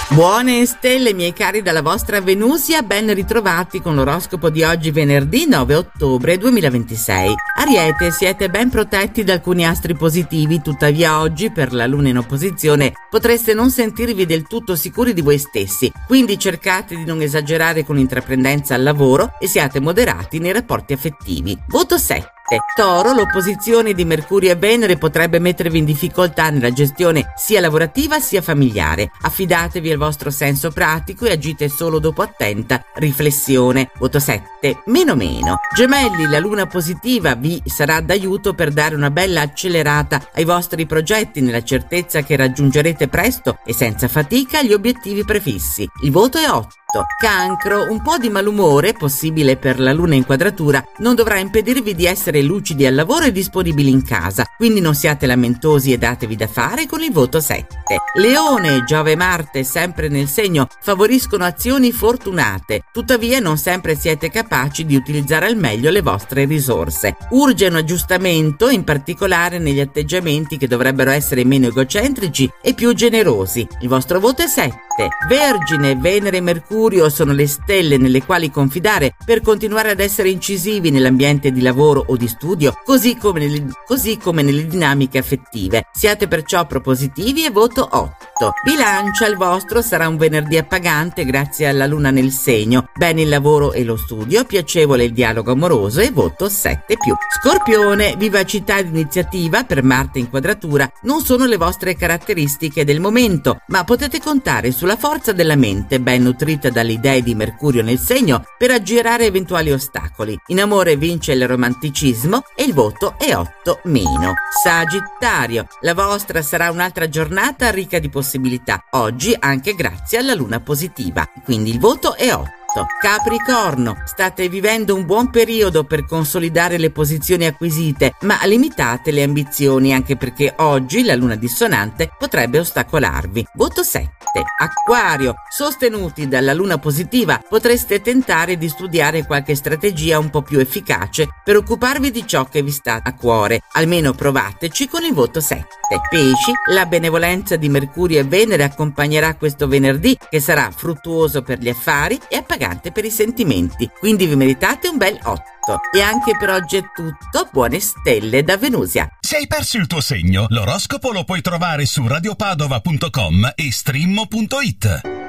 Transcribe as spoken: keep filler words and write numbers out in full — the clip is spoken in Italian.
Buone stelle, miei cari, dalla vostra Venusia, ben ritrovati con l'oroscopo di oggi, venerdì nove ottobre duemilaventisei. Ariete, siete ben protetti da alcuni astri positivi, tuttavia oggi per la luna in opposizione potreste non sentirvi del tutto sicuri di voi stessi, quindi cercate di non esagerare con intraprendenza al lavoro e siate moderati nei rapporti affettivi. Voto sette. Toro, l'opposizione di Mercurio e Venere potrebbe mettervi in difficoltà nella gestione sia lavorativa sia familiare. Affidatevi al vostro senso pratico e agite solo dopo attenta riflessione. Voto sette, meno meno. Gemelli, la luna positiva vi sarà d'aiuto per dare una bella accelerata ai vostri progetti nella certezza che raggiungerete presto e senza fatica gli obiettivi prefissi. Il voto è otto. Cancro, un po' di malumore, possibile per la luna in quadratura, non dovrà impedirvi di essere lucidi al lavoro e disponibili in casa, quindi non siate lamentosi e datevi da fare con il voto sette. Leone, Giove e Marte, sempre nel segno, favoriscono azioni fortunate, tuttavia non sempre siete capaci di utilizzare al meglio le vostre risorse. Urge un aggiustamento, in particolare negli atteggiamenti che dovrebbero essere meno egocentrici e più generosi. Il vostro voto è sette. Vergine, Venere e Mercurio sono le stelle nelle quali confidare per continuare ad essere incisivi nell'ambiente di lavoro o di studio, così come nelle, così come nelle dinamiche affettive. Siate perciò propositivi e voto otto. Bilancia, il vostro sarà un venerdì appagante grazie alla luna nel segno. Bene il lavoro e lo studio, piacevole il dialogo amoroso e voto sette più. Scorpione, vivacità ed iniziativa per Marte in quadratura non sono le vostre caratteristiche del momento, ma potete contare sulla forza della mente, ben nutrita dalle idee di Mercurio nel segno, per aggirare eventuali ostacoli. In amore vince il romanticismo e il voto è otto meno. Sagittario, la vostra sarà un'altra giornata ricca di possibilità, oggi anche grazie alla luna positiva, quindi il voto è otto. Capricorno, state vivendo un buon periodo per consolidare le posizioni acquisite, ma limitate le ambizioni anche perché oggi la luna dissonante potrebbe ostacolarvi. Voto sette. Acquario, sostenuti dalla luna positiva, potreste tentare di studiare qualche strategia un po' più efficace per occuparvi di ciò che vi sta a cuore. Almeno provateci con il voto sette. Pesci, la benevolenza di Mercurio e Venere accompagnerà questo venerdì, che sarà fruttuoso per gli affari e appagante per i sentimenti, quindi vi meritate un bel otto. E anche per oggi è tutto, buone stelle da Venusia. Se hai perso il tuo segno, l'oroscopo lo puoi trovare su radiopadova punto com e stream punto it.